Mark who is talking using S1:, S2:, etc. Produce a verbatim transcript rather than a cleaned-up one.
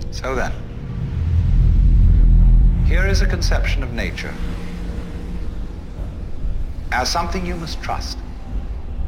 S1: So then, here is a conception of nature as something you must trust.